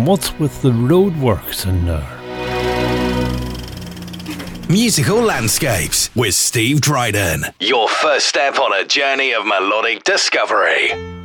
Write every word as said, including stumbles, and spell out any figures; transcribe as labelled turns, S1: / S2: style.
S1: what's with the roadworks and there?
S2: Musical Landscapes with Steve Dryden. Your first step on a journey of melodic discovery.